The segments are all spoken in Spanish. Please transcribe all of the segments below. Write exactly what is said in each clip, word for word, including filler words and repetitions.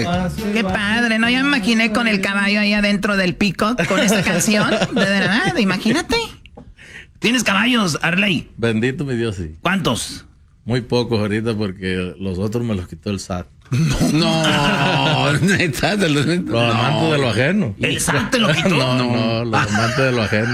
Qué padre, ¿no? Ya me imaginé con el caballo ahí adentro del Peacock con esta canción. De verdad, imagínate. ¿Tienes caballos, Arley? Bendito mi Dios, sí. ¿Cuántos? Muy pocos ahorita porque los otros me los quitó el S A T. No, neta, de los, los no. amantes de lo ajeno. ¿El S A T te lo quitó? No, no, los amantes de lo ajeno.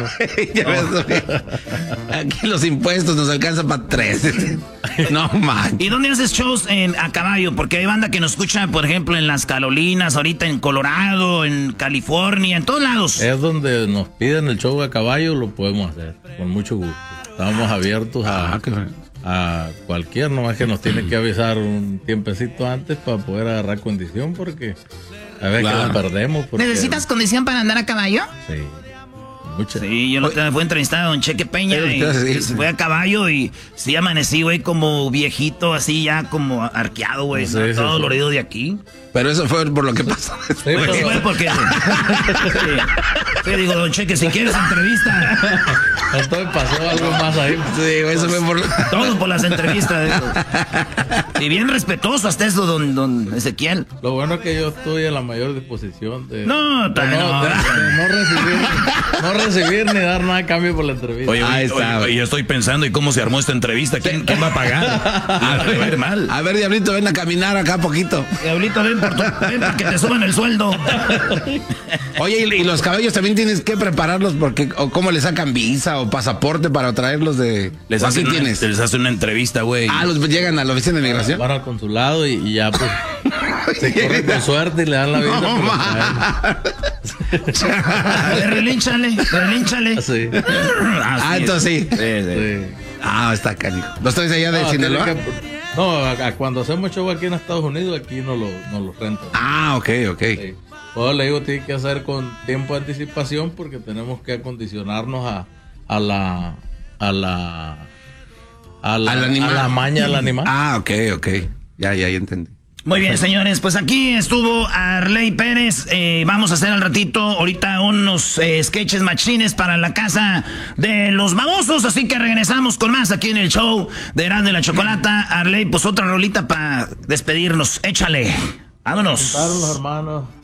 No. Aquí los impuestos nos alcanzan para tres. No, man. ¿Y dónde haces shows en, a caballo? Porque hay banda que nos escucha, por ejemplo, en las Carolinas, ahorita en Colorado, en California, en todos lados. Es donde nos piden el show a caballo, lo podemos hacer, con mucho gusto. Estamos abiertos a... Ah, qué a cualquier, nomás que nos tiene que avisar un tiempecito antes para poder agarrar condición, porque a ver claro. que nos perdemos. Porque... ¿Necesitas condición para andar a caballo? Sí, mucha. Sí, yo lo fui a entrevistar a don Cheque Peña y, y se fue a caballo y sí amanecí, güey, como viejito, así ya como arqueado, güey, sí, ¿no? sí, todo sí. dolorido de aquí. Pero eso fue por lo que pasó. Sí, pues sí, fue porque... sí. Sí, digo, don Cheque, si quieres entrevista... Entonces pasó algo más ahí. Sí, eso fue por... Todo por las entrevistas. Y bien respetuoso hasta eso, don, don Ezequiel. Lo bueno es que yo estoy en la mayor disposición de... No, de no, no, de, de no recibir no recibir ni dar nada a cambio por la entrevista. Oye, oye, oye, oye, yo estoy pensando, ¿y cómo se armó esta entrevista? ¿Quién, ¿quién va a pagar? A ver, a ver, mal. A ver, Diablito, ven a caminar acá poquito. Diablito, ven, por tu, ven para que te suban el sueldo. Oye, y, y los caballos también tienes que prepararlos porque o cómo les sacan visa o pasaporte para traerlos de... Les hacen una, tienes? Les hacen una entrevista, güey. Ah, los llegan a la oficina de migración. Van al consulado y, y ya pues se corre con suerte y le dan la visa. No, a ver, relínchale, relínchale. Sí. Ah, ah entonces sí. Sí, sí. Ah, está canijo. ¿Los traes allá de no, Sinaloa? Que, no, a, a cuando hacemos show aquí en Estados Unidos, aquí no lo, no lo rentan. Ah, ok, ok. Sí. Pues le digo, tiene que hacer con tiempo de anticipación porque tenemos que acondicionarnos a, a la a la a la, a la maña del animal. Ah, ok, ok. Ya, ya, ya entendí. Muy bien, señores, pues aquí estuvo Arley Pérez. Eh, vamos a hacer al ratito ahorita unos eh, sketches machines para la casa de los babosos, así que regresamos con más aquí en el show de Erasmo y la Chocolata. Arley, pues otra rolita para despedirnos. Échale. Vámonos. Los hermanos.